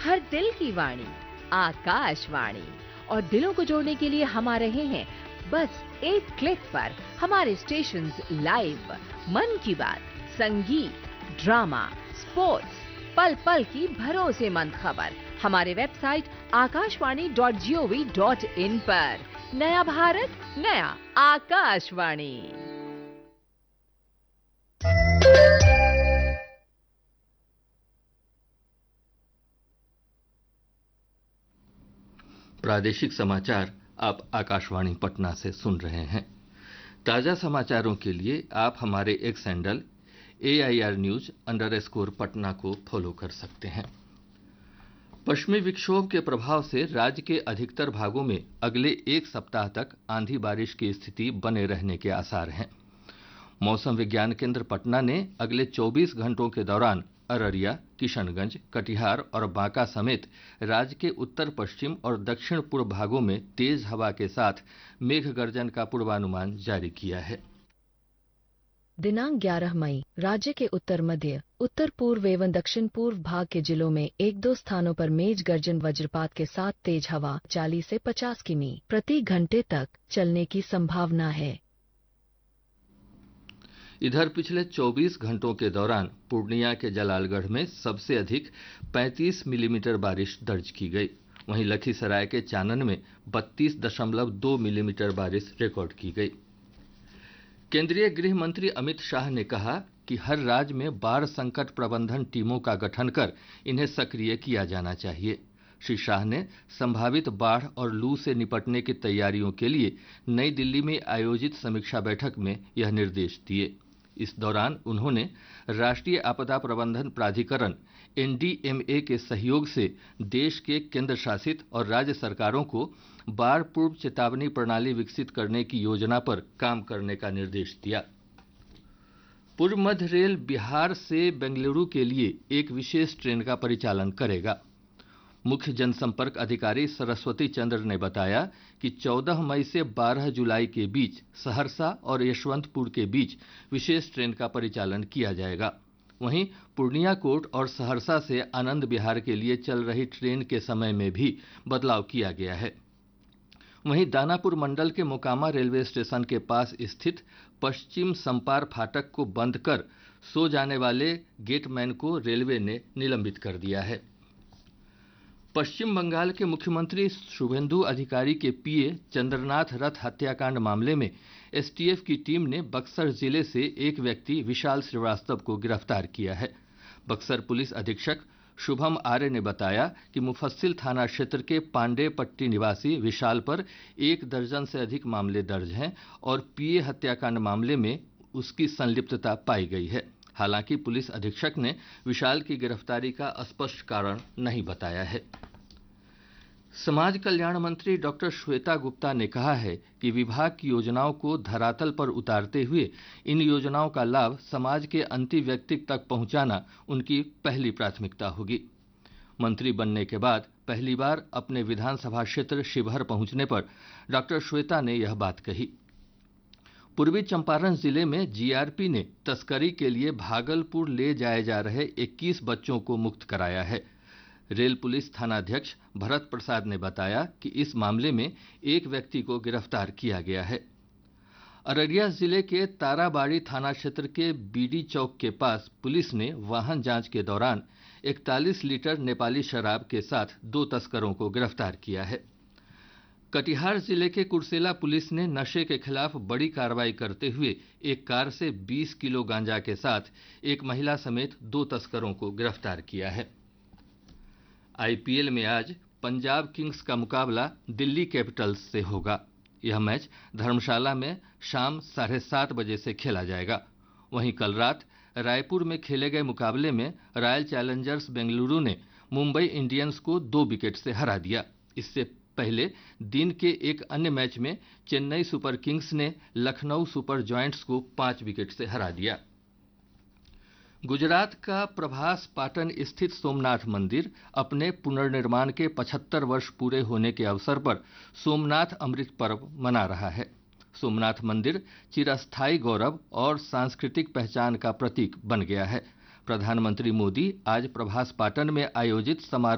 हर दिल की वाणी आकाशवाणी। और दिलों को जोड़ने के लिए हम आ रहे हैं बस एक क्लिक पर। हमारे स्टेशंस लाइव, मन की बात, संगीत, ड्रामा, स्पोर्ट्स, पल पल की भरोसेमंद खबर हमारे वेबसाइट akashvani.gov.in पर। नया भारत, नया आकाशवाणी। प्रादेशिक समाचार आप आकाशवाणी पटना से सुन रहे हैं। ताजा समाचारों के लिए आप हमारे x handle AIR News_ Patna को फॉलो कर सकते हैं। पश्चिमी विक्षोभ के प्रभाव से राज्य के अधिकतर भागों में अगले एक सप्ताह तक आंधी बारिश की स्थिति बने रहने के आसार हैं। मौसम विज्ञान केंद्र पटना ने अगले 24 घंटों के दौरान अररिया, किशनगंज, कटिहार और बांका समेत राज्य के उत्तर पश्चिम और दक्षिण पूर्व भागों में तेज हवा के साथ मेघ गर्जन का पूर्वानुमान जारी किया है। दिनांक 11 मई राज्य के उत्तर मध्य, उत्तर पूर्व एवं दक्षिण पूर्व भाग के जिलों में एक दो स्थानों पर मेघ गर्जन वज्रपात के साथ तेज हवा 40 से 50 किमी प्रति घंटे तक चलने की संभावना है। इधर पिछले 24 घंटों के दौरान पूर्णिया के जलालगढ़ में सबसे अधिक 35 मिलीमीटर बारिश दर्ज की गई। वहीं लखीसराय के चानन में 32.2 मिलीमीटर बारिश रिकॉर्ड की गई। केंद्रीय गृह मंत्री अमित शाह ने कहा कि हर राज्य में बाढ़ संकट प्रबंधन टीमों का गठन कर इन्हें सक्रिय किया जाना चाहिए। श्री शाह ने संभावित बाढ़ और लू से निपटने की तैयारियों के लिए नई दिल्ली में आयोजित समीक्षा बैठक में यह निर्देश दिए। इस दौरान उन्होंने राष्ट्रीय आपदा प्रबंधन प्राधिकरण NDMA के सहयोग से देश के केंद्र शासित और राज्य सरकारों को बाढ़ पूर्व चेतावनी प्रणाली विकसित करने की योजना पर काम करने का निर्देश दिया। पूर्व मध्य रेल बिहार से बेंगलुरु के लिए एक विशेष ट्रेन का परिचालन करेगा। मुख्य जनसंपर्क अधिकारी सरस्वती चंद्र ने बताया कि 14 मई से 12 जुलाई के बीच सहरसा और यशवंतपुर के बीच विशेष ट्रेन का परिचालन किया जाएगा। वहीं पूर्णिया कोट और सहरसा से आनंद विहार के लिए चल रही ट्रेन के समय में भी बदलाव किया गया है। वहीं दानापुर मंडल के मोकामा रेलवे स्टेशन के पास स्थित पश्चिम संपार फाटक को बंद कर सो जाने वाले गेटमैन को रेलवे ने निलंबित कर दिया है। पश्चिम बंगाल के मुख्यमंत्री शुभेंदु अधिकारी के PA चंद्रनाथ रथ हत्याकांड मामले में STF की टीम ने बक्सर जिले से एक व्यक्ति विशाल श्रीवास्तव को गिरफ्तार किया है। बक्सर पुलिस अधीक्षक शुभम आर्य ने बताया कि मुफस्सिल थाना क्षेत्र के पांडे पट्टी निवासी विशाल पर 1 दर्जन से अधिक मामले दर्ज हैं और PA हत्याकांड मामले में उसकी संलिप्तता पाई गई है। हालांकि पुलिस अधीक्षक ने विशाल की गिरफ्तारी का स्पष्ट कारण नहीं बताया है। समाज कल्याण मंत्री डॉक्टर श्वेता गुप्ता ने कहा है कि विभाग की योजनाओं को धरातल पर उतारते हुए इन योजनाओं का लाभ समाज के अंतिम व्यक्ति तक पहुंचाना उनकी पहली प्राथमिकता होगी। मंत्री बनने के बाद पहली बार अपने विधानसभा क्षेत्र शिवहर पहुंचने पर डॉक्टर श्वेता ने यह बात कही। पूर्वी चंपारण जिले में GRP ने तस्करी के लिए भागलपुर ले जाए जा रहे 21 बच्चों को मुक्त कराया है। रेल पुलिस थानाध्यक्ष भरत प्रसाद ने बताया कि इस मामले में एक व्यक्ति को गिरफ्तार किया गया है। अररिया जिले के ताराबाड़ी थाना क्षेत्र के BD चौक के पास पुलिस ने वाहन जांच के दौरान 41 लीटर नेपाली शराब के साथ 2 तस्करों को गिरफ्तार किया है। कटिहार जिले के कुर्सेला पुलिस ने नशे के खिलाफ बड़ी कार्रवाई करते हुए एक कार से 20 किलो गांजा के साथ एक महिला समेत 2 तस्करों को गिरफ्तार किया है। IPL में आज पंजाब किंग्स का मुकाबला दिल्ली कैपिटल्स से होगा। यह मैच धर्मशाला में शाम 7:30 बजे से खेला जाएगा। वहीं कल रात रायपुर में खेले गए मुकाबले में रॉयल चैलेंजर्स बेंगलुरु ने मुंबई इंडियंस को 2 विकेट से हरा दिया। इससे पहले दिन के एक अन्य मैच में चेन्नई सुपर किंग्स ने लखनऊ सुपर जायंट्स को 5 विकेट से हरा दिया। गुजरात का प्रभास पाटन स्थित सोमनाथ मंदिर अपने पुनर्निर्माण के 75 वर्ष पूरे होने के अवसर पर सोमनाथ अमृत पर्व मना रहा है। सोमनाथ मंदिर चिरस्थायी गौरव और सांस्कृतिक पहचान का प्रतीक बन गया है। प्रधानमंत्री मोदी आज प्रभास पाटन में आयोजित समारोह